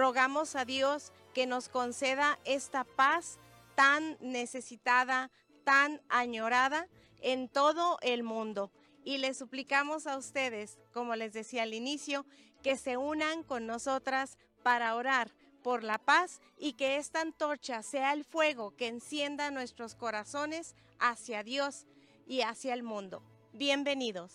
rogamos a Dios que nos conceda esta paz tan necesitada, tan añorada en todo el mundo. Y les suplicamos a ustedes, como les decía al inicio, que se unan con nosotras para orar por la paz y que esta antorcha sea el fuego que encienda nuestros corazones hacia Dios y hacia el mundo. Bienvenidos.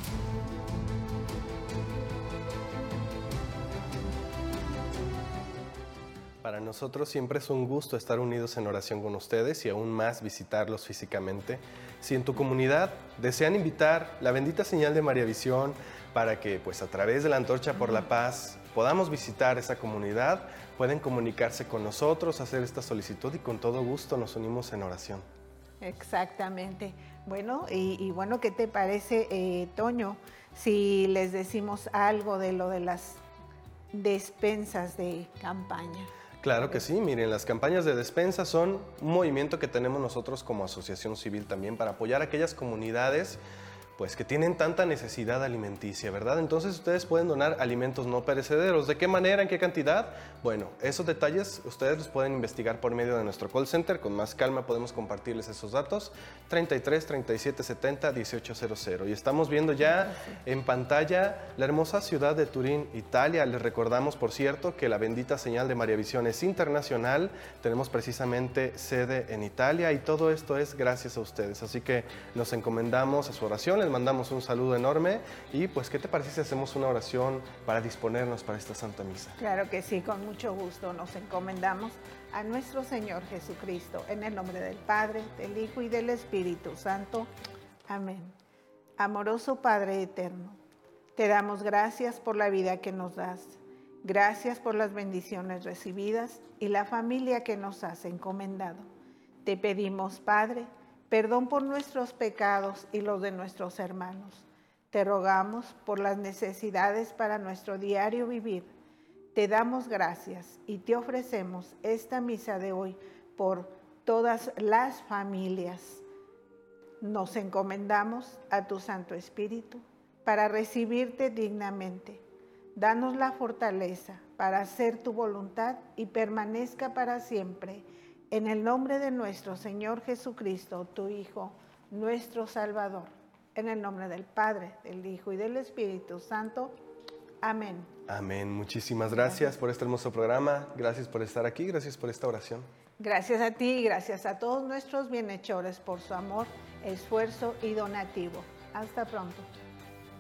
Para nosotros siempre es un gusto estar unidos en oración con ustedes y aún más visitarlos físicamente. Si en tu comunidad desean invitar la bendita señal de María Visión para que pues a través de la Antorcha por la Paz podamos visitar esa comunidad, pueden comunicarse con nosotros, hacer esta solicitud y con todo gusto nos unimos en oración. Exactamente. Bueno, y bueno, ¿qué te parece, Toño, si les decimos algo de lo de las despensas de campaña? Claro que sí, miren, las campañas de despensa son un movimiento que tenemos nosotros como asociación civil también para apoyar a aquellas comunidades pues que tienen tanta necesidad alimenticia, ¿verdad? Entonces ustedes pueden donar alimentos no perecederos. ¿De qué manera? ¿En qué cantidad? Bueno, esos detalles ustedes los pueden investigar por medio de nuestro call center. Con más calma podemos compartirles esos datos. 33 37 70 1800. Y estamos viendo ya en pantalla la hermosa ciudad de Turín, Italia. Les recordamos, por cierto, que la bendita señal de María Visión es internacional. Tenemos precisamente sede en Italia y todo esto es gracias a ustedes. Así que nos encomendamos a su oración. Les mandamos un saludo enorme y pues, ¿qué te parece si hacemos una oración para disponernos para esta Santa Misa? Claro que sí, con mucho gusto nos encomendamos a nuestro Señor Jesucristo, en el nombre del Padre, del Hijo y del Espíritu Santo. Amén. Amoroso Padre eterno, te damos gracias por la vida que nos das, gracias por las bendiciones recibidas y la familia que nos has encomendado. Te pedimos, Padre, perdón por nuestros pecados y los de nuestros hermanos. Te rogamos por las necesidades para nuestro diario vivir. Te damos gracias y te ofrecemos esta misa de hoy por todas las familias. Nos encomendamos a tu Santo Espíritu para recibirte dignamente. Danos la fortaleza para hacer tu voluntad y permanezca para siempre. En el nombre de nuestro Señor Jesucristo, tu Hijo, nuestro Salvador. En el nombre del Padre, del Hijo y del Espíritu Santo. Amén. Amén. Muchísimas gracias por este hermoso programa. Gracias por estar aquí. Gracias por esta oración. Gracias a ti y gracias a todos nuestros bienhechores por su amor, esfuerzo y donativo. Hasta pronto.